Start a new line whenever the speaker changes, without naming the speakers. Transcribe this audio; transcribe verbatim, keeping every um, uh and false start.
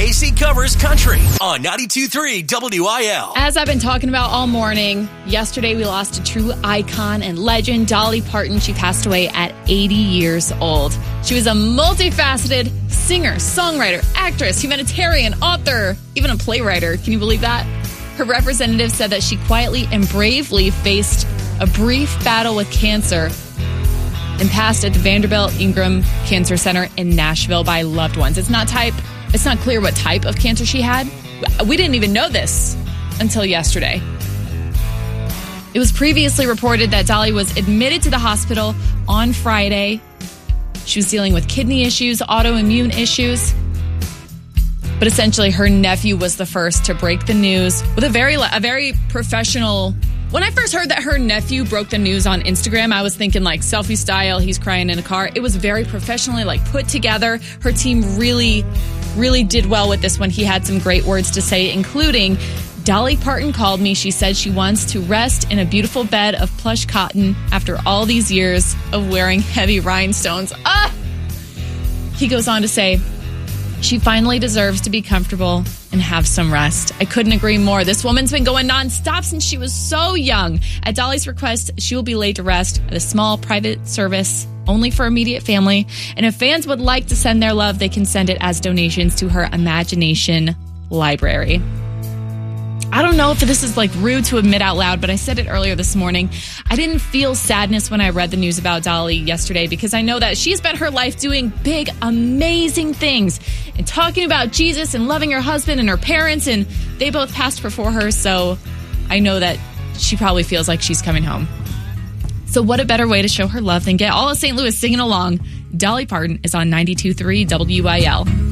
K C covers country on ninety-two point three W I L.
As I've been talking about all morning, yesterday we lost a true icon and legend, Dolly Parton. She passed away at eighty years old. She was a multifaceted singer, songwriter, actress, humanitarian, author, even a playwright. Can you believe that? Her representative said that she quietly and bravely faced a brief battle with cancer and passed at the Vanderbilt Ingram Cancer Center in Nashville by loved ones. It's not type. It's not clear what type of cancer she had. We didn't even know this until yesterday. It was previously reported that Dolly was admitted to the hospital on Friday. She was dealing with kidney issues, autoimmune issues. But essentially, her nephew was the first to break the news with a very, a very professional. When I first heard that her nephew broke the news on Instagram, I was thinking like selfie style, he's crying in a car. It was very professionally like put together. Her team really, really did well with this one. He had some great words to say, including, Dolly Parton called me. She said she wants to rest in a beautiful bed of plush cotton after all these years of wearing heavy rhinestones. Ah! He goes on to say, she finally deserves to be comfortable and have some rest. I couldn't agree more. This woman's been going nonstop since she was so young. At Dolly's request, she will be laid to rest at a small private service only for immediate family. And if fans would like to send their love, they can send it as donations to her Imagination Library. I don't know if this is like rude to admit out loud, but I said it earlier this morning. I didn't feel sadness when I read the news about Dolly yesterday because I know that she's spent her life doing big, amazing things and talking about Jesus and loving her husband and her parents, and they both passed before her, so I know that she probably feels like she's coming home. So what a better way to show her love than get all of Saint Louis singing along. Dolly Parton is on ninety-two point three W I L.